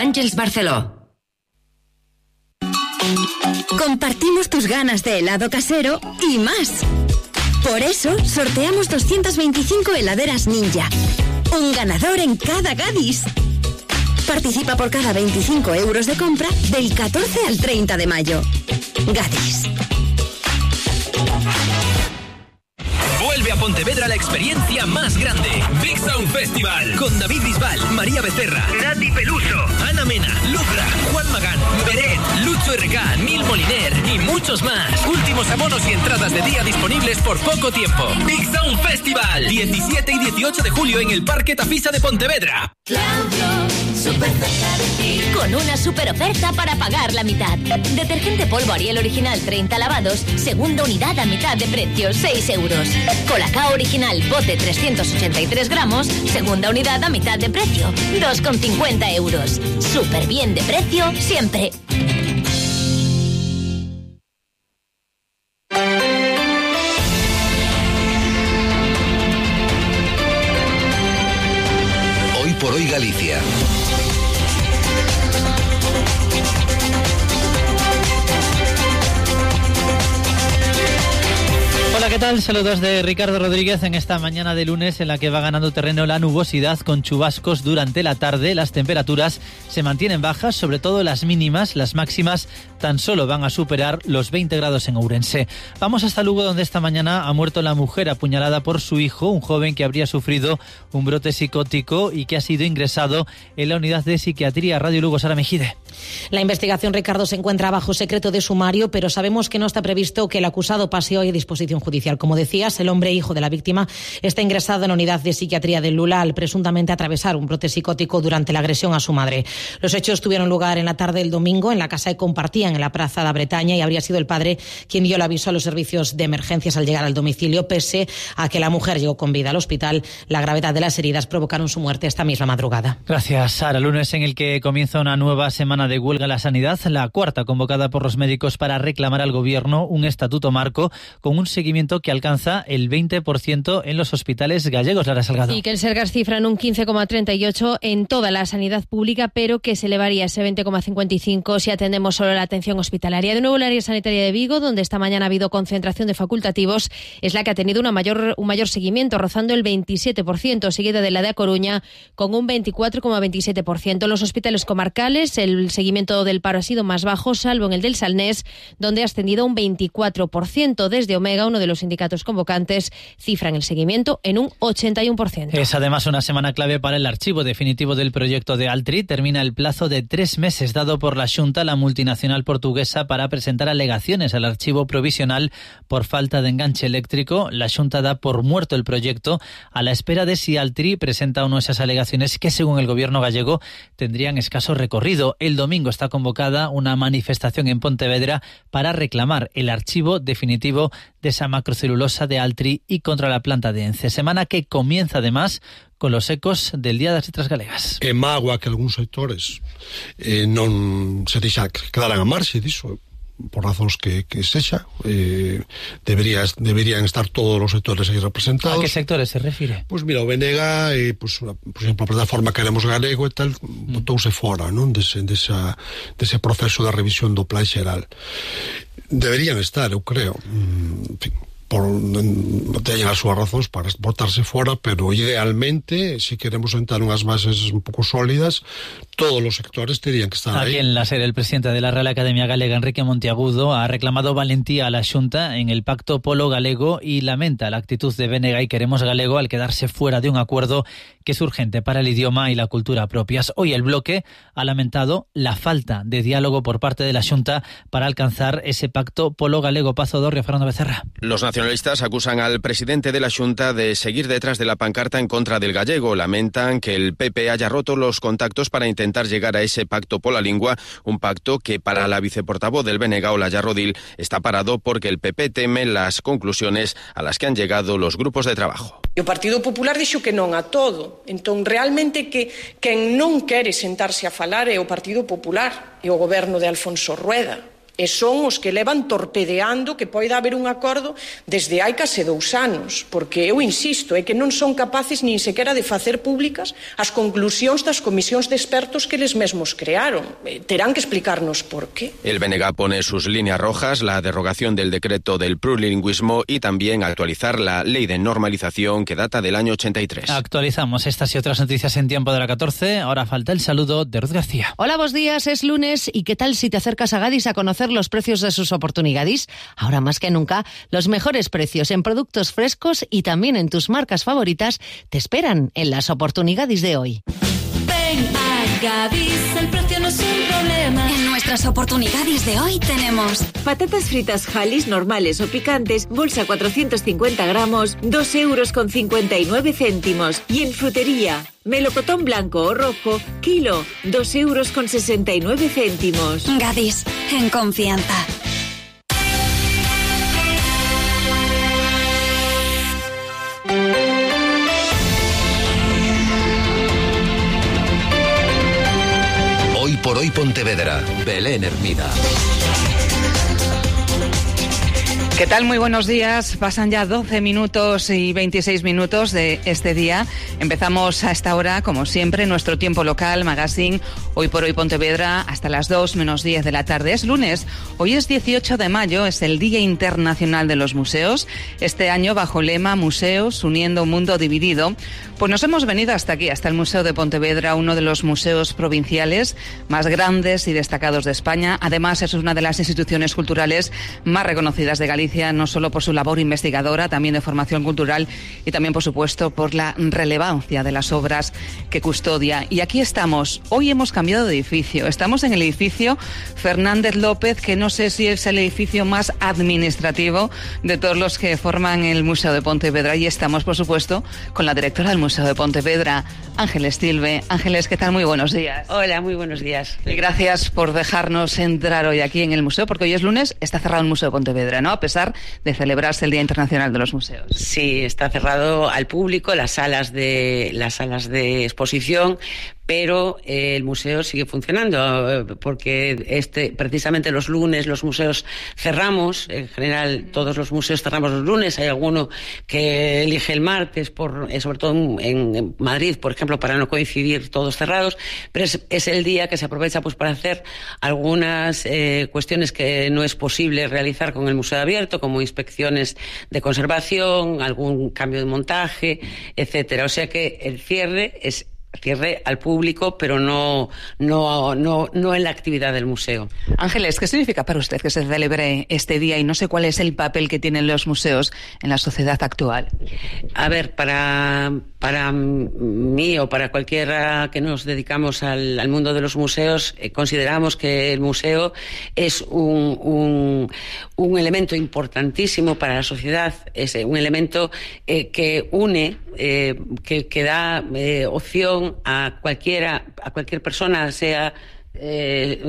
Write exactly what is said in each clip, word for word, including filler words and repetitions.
Àngels Barceló. Compartimos tus ganas de helado casero y más. Por eso sorteamos doscientas veinticinco heladeras Ninja. Un ganador en cada Gadis. Participa por cada veinticinco euros de compra del catorce al treinta de mayo. Gadis. Vuelve a Pontevedra la experiencia más grande. Big Sound Festival. Con David Bisbal, María Becerra, Nati Peluso, Ana Mena, Lucra, Juan Magán, Beret, Lucho R K, Neil Moliner y muchos más. Últimos abonos y entradas de día disponibles por poco tiempo. Big Sound Festival. diecisiete y dieciocho de julio en el Parque Tafisa de Pontevedra. Claudio, súper cerca de ti. Con una super oferta para pagar la mitad. Detergente polvo Ariel original treinta lavados, segunda unidad a mitad de precio, seis euros. Colacao original bote trescientos ochenta y tres gramos, segunda unidad a mitad de precio, dos con cincuenta euros. Súper bien de precio siempre. Hoy por hoy Galicia. Hola, ¿qué tal? Saludos de Ricardo Rodríguez en esta mañana de lunes en la que va ganando terreno la nubosidad con chubascos durante la tarde. Las temperaturas se mantienen bajas, sobre todo las mínimas. Las máximas tan solo van a superar los veinte grados en Ourense. Vamos hasta Lugo, donde esta mañana ha muerto la mujer apuñalada por su hijo, un joven que habría sufrido un brote psicótico y que ha sido ingresado en la unidad de psiquiatría. Radio Lugo, Sara Mejide. La investigación, Ricardo, se encuentra bajo secreto de sumario, pero sabemos que no está previsto que el acusado pase hoy a disposición judicial. Como decías, el hombre hijo de la víctima está ingresado en la unidad de psiquiatría de Lula al presuntamente atravesar un brote psicótico durante la agresión a su madre. Los hechos tuvieron lugar en la tarde del domingo en la casa que compartían en la Plaza da Bretaña y habría sido el padre quien dio el aviso a los servicios de emergencias al llegar al domicilio, pese a que la mujer llegó con vida al hospital. La gravedad de las heridas provocaron su muerte esta misma madrugada. Gracias, Sara. Lunes en el que comienza una nueva semana de huelga en la sanidad, la cuarta convocada por los médicos para reclamar al gobierno un estatuto marco con un seguimiento que alcanza el veinte por ciento en los hospitales gallegos. Lara Salgado. Y que el Sergas cifra en un quince coma treinta y ocho en toda la sanidad pública, pero que se elevaría ese veinte coma cincuenta y cinco si atendemos solo la atención hospitalaria. De nuevo, el área sanitaria de Vigo, donde esta mañana ha habido concentración de facultativos, es la que ha tenido una mayor, un mayor seguimiento, rozando el veintisiete por ciento, seguida de la de A Coruña, con un veinticuatro coma veintisiete por ciento. En los hospitales comarcales, el seguimiento del paro ha sido más bajo, salvo en el del Salnés, donde ha ascendido un veinticuatro por ciento. Desde Omega, uno de los sindicatos convocantes, cifran el seguimiento en un ochenta y uno por ciento. Es además una semana clave para el archivo definitivo del proyecto de Altri. Termina el plazo de tres meses dado por la Xunta, la multinacional portuguesa, para presentar alegaciones al archivo provisional por falta de enganche eléctrico. La Xunta da por muerto el proyecto a la espera de si Altri presenta o no esas alegaciones que, según el gobierno gallego, tendrían escaso recorrido. El domingo está convocada una manifestación en Pontevedra para reclamar el archivo definitivo de esa macrocelulosa de Altri y contra la planta de Ence. Semana que comienza además con los ecos del Día das Letras Galegas. É mágoa que algúns sectores eh, non se deixa quedaran a marxe diso, por razóns que, que sexa. Eh, debería, deberían estar todos os sectores aí representados. ¿A qué sectores se refire? Pois pues mira, o B N G, eh, pues, por exemplo, a plataforma Queremos Galego e tal, mm. botouse fora, non? Dese, desa, dese proceso de revisión do plan xeral. Deberían estar, eu creo. En fin, por, teñen as súas razóns para botarse fora, pero idealmente, se si queremos sentar unhas bases un pouco sólidas, todos os sectores terían que estar Aquí aí. En la sede, el presidente de la Real Academia Galega, Enrique Monteagudo, ha reclamado valentía a la Xunta en el Pacto Polo Galego y lamenta la actitud de B N G y Queremos Galego al quedarse fuera de un acuerdo que es urgente para el idioma y la cultura propias. Hoy el bloque ha lamentado la falta de diálogo por parte de la Xunta para alcanzar ese Pacto Polo Galego. Pazo Dorrio, Fernando Becerra. Los nacionalistas acusan al presidente de la Xunta de seguir detrás de la pancarta en contra del gallego. Lamentan que el P P haya roto los contactos para intentar llegar a ese pacto pola lingua, un pacto que para la viceportavoz del B N G, Olaya Rodil, está parado porque el P P teme las conclusiones a las que han llegado los grupos de trabajo. O Partido Popular dixo que non a todo. Entón, realmente, que quen non quere sentarse a falar é o Partido Popular e o goberno de Alfonso Rueda. e son os que levan torpedeando que poida haber un acordo desde hai case dous anos, porque eu insisto, é que non son capaces nin sequera de facer públicas as conclusións das comisións de expertos que eles mesmos crearon. Eh, terán que explicarnos por qué. El B N G pone sus líneas rojas, la derogación del decreto del plurilingüismo y también actualizar la ley de normalización que data del año ochenta y tres. Actualizamos estas y otras noticias en tiempo de la catorce. Ahora falta el saludo de Ruth García. Hola, buenos días, es lunes y ¿qué tal si te acercas a Gadis a conocer los precios de sus oportunidades? Ahora más que nunca, los mejores precios en productos frescos y también en tus marcas favoritas te esperan en las oportunidades de hoy. Ven a Gadis, el precio no es un problema. En nuestras oportunidades de hoy tenemos patatas fritas Halis normales o picantes, bolsa cuatrocientos cincuenta gramos, dos euros con cincuenta y nueve céntimos. Y en frutería, melocotón blanco o rojo, kilo, dos euros con sesenta y nueve céntimos. Gadis, en confianza. Hoy por hoy Pontevedra, Belén Hermida. ¿Qué tal? Muy buenos días. Pasan ya doce minutos y veintiséis minutos de este día. Empezamos a esta hora, como siempre, nuestro tiempo local, Magazine, Hoy por Hoy Pontevedra, hasta las dos menos diez de la tarde. Es lunes, hoy es dieciocho de mayo, es el Día Internacional de los Museos. Este año, bajo el lema Museos, uniendo un mundo dividido, pues nos hemos venido hasta aquí, hasta el Museo de Pontevedra, uno de los museos provinciales más grandes y destacados de España. Además, es una de las instituciones culturales más reconocidas de Galicia, no solo por su labor investigadora, también de formación cultural y también, por supuesto, por la relevancia de las obras que custodia. Y aquí estamos. Hoy hemos cambiado de edificio. Estamos en el edificio Fernández López, que no sé si es el edificio más administrativo de todos los que forman el Museo de Pontevedra. Y estamos, por supuesto, con la directora del Museo de Pontevedra, Ángeles Tilbe. Ángeles, ¿qué tal? Muy buenos días. Hola, muy buenos días. Y gracias por dejarnos entrar hoy aquí en el museo, porque hoy es lunes, está cerrado el Museo de Pontevedra, ¿no? A pesar de celebrarse el Día Internacional de los Museos. Sí, está cerrado al público, las salas de las salas de exposición, pero eh, el museo sigue funcionando, porque este precisamente los lunes los museos cerramos. En general todos los museos cerramos los lunes. Hay alguno que elige el martes, por eh, sobre todo en, en Madrid, por ejemplo, para no coincidir todos cerrados, pero es, es el día que se aprovecha pues para hacer algunas eh, cuestiones que no es posible realizar con el museo abierto, como inspecciones de conservación, algún cambio de montaje, etcétera. O sea que el cierre es cierre al público, pero no, no, no, no en la actividad del museo. Ángeles, ¿qué significa para usted que se celebre este día y no sé cuál es el papel que tienen los museos en la sociedad actual? A ver, para, para mí o para cualquiera que nos dedicamos al, al mundo de los museos, eh, consideramos que el museo es un, un, un elemento importantísimo para la sociedad, es un elemento eh, que une, eh, que, que da eh, opción a cualquiera, a cualquier persona, sea eh,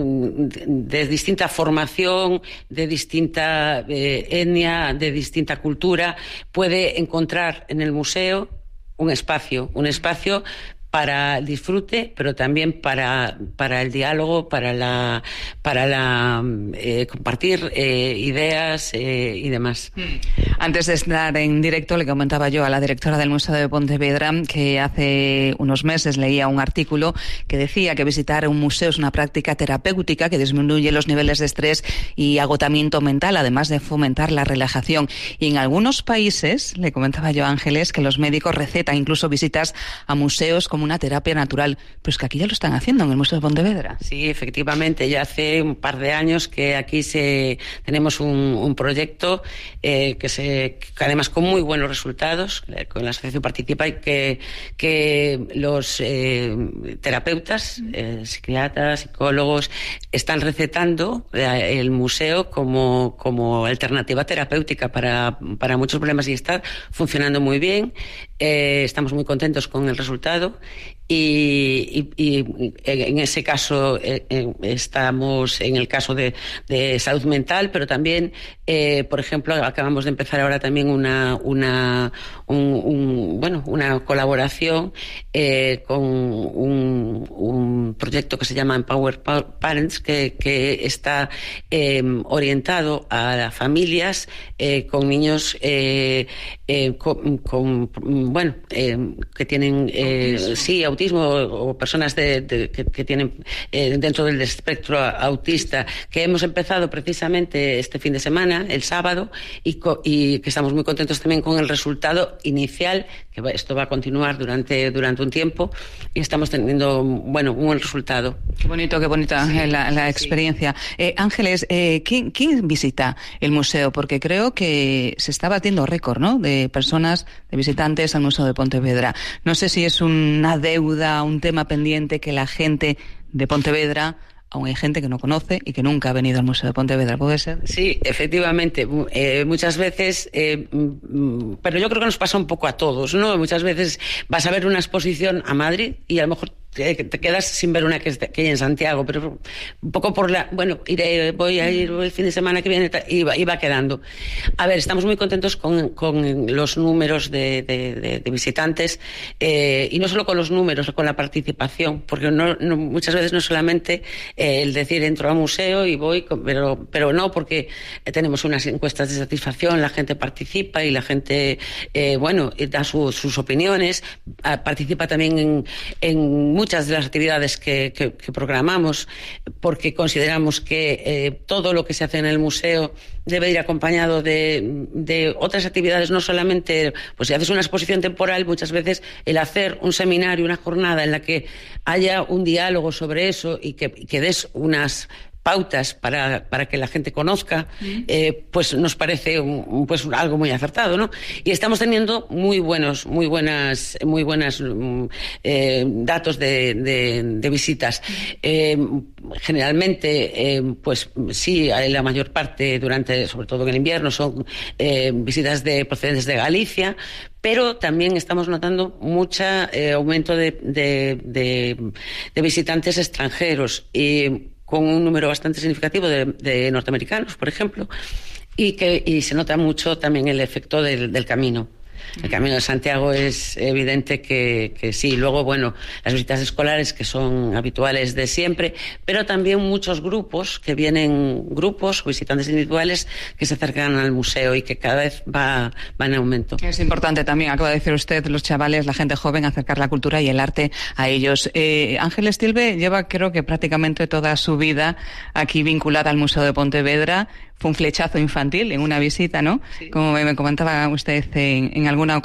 de distinta formación, de distinta eh, etnia, de distinta cultura, puede encontrar en el museo un espacio, un espacio para el disfrute, pero también para, para el diálogo, para la, para la eh, compartir eh, ideas eh, y demás. Antes de estar en directo, le comentaba yo a la directora del Museo de Pontevedra que hace unos meses leía un artículo que decía que visitar un museo es una práctica terapéutica que disminuye los niveles de estrés y agotamiento mental, además de fomentar la relajación. Y en algunos países, le comentaba yo a Ángeles, que los médicos recetan incluso visitas a museos como una terapia natural. Pero es que aquí ya lo están haciendo en el Museo de Pontevedra. Sí, efectivamente. Ya hace un par de años que aquí se tenemos un, un proyecto eh, que se que además con muy buenos resultados, con la Asociación Participa, y que, que los eh, terapeutas, eh, psiquiatras, psicólogos, están recetando el museo como, como alternativa terapéutica para, para muchos problemas y está funcionando muy bien. Eh, estamos muy contentos con el resultado y, y, y en ese caso eh, eh, estamos en el caso de, de salud mental, pero también, eh, por ejemplo, acabamos de empezar ahora también una, una, un, un, bueno, una colaboración eh, con un, un proyecto que se llama Empower Parents, que, que está eh, orientado a familias eh, con niños eh, eh, con, con, bueno, eh, que tienen eh, autismo. sí autismo o, o personas de, de, que, que tienen eh, dentro del espectro autista, que hemos empezado precisamente este fin de semana, el sábado, y, co, y que estamos muy contentos también con el resultado inicial, que va, esto va a continuar durante durante un tiempo, y estamos teniendo, bueno, un buen resultado. Qué bonito, qué bonita sí, la, la experiencia. Sí. Eh, Ángeles, eh, ¿quién, ¿quién visita el museo? Porque creo que se está batiendo récord, ¿no?, de personas, de visitantes al Museo de Pontevedra. No sé si es una deuda, un tema pendiente que la gente de Pontevedra, aún hay gente que no conoce y que nunca ha venido al Museo de Pontevedra, ¿puede ser? Sí, efectivamente, eh, muchas veces, eh, pero yo creo que nos pasa un poco a todos, ¿no? Muchas veces vas a ver una exposición a Madrid y a lo mejor te quedas sin ver una que, que hay en Santiago, pero un poco por la... Bueno, iré, voy a ir el fin de semana que viene y va, y va quedando. A ver, estamos muy contentos con, con los números de, de, de, de visitantes, eh, y no solo con los números, con la participación, porque no, no, muchas veces no es solamente eh, el decir entro al museo y voy, pero, pero no, porque tenemos unas encuestas de satisfacción, la gente participa y la gente, eh, bueno, da su, sus opiniones, participa también en, en muchas de las actividades que, que, que programamos, porque consideramos que eh, todo lo que se hace en el museo debe ir acompañado de, de otras actividades, no solamente, pues si haces una exposición temporal, muchas veces el hacer un seminario, una jornada en la que haya un diálogo sobre eso y que, y que des unas pautas para, para que la gente conozca, eh, pues nos parece un, pues algo muy acertado, ¿no? Y estamos teniendo muy buenos, muy buenas, muy buenas eh, datos de, de, de visitas. Eh, generalmente, eh, pues sí, la mayor parte durante, sobre todo en el invierno, son eh, visitas de procedentes de Galicia, pero también estamos notando mucho eh, aumento de, de, de, de visitantes extranjeros y con un número bastante significativo de, de norteamericanos, por ejemplo, y que y se nota mucho también el efecto del, del camino. El Camino de Santiago es evidente que, que sí. Luego, bueno, las visitas escolares que son habituales de siempre, pero también muchos grupos que vienen, grupos, visitantes individuales que se acercan al museo y que cada vez va, va en aumento. Es importante también, acaba de decir usted, los chavales, la gente joven, acercar la cultura y el arte a ellos. Eh, Ángeles Tilbe lleva, creo que prácticamente toda su vida aquí vinculada al Museo de Pontevedra. Fue un flechazo infantil en una visita, ¿no? Sí. Como me comentaba usted en, en alguna ocasión.